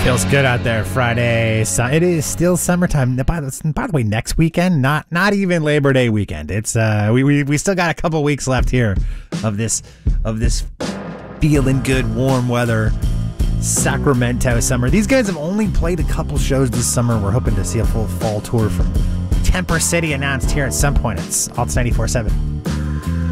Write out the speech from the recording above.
Feels good out there Friday. So it is still summertime. By the way, next weekend, not even Labor Day weekend. It's we still got a couple weeks left here of this feeling good warm weather Sacramento summer. These guys have only played a couple shows this summer. We're hoping to see a full fall tour from Temper City announced here at some point. It's Alts 94.7.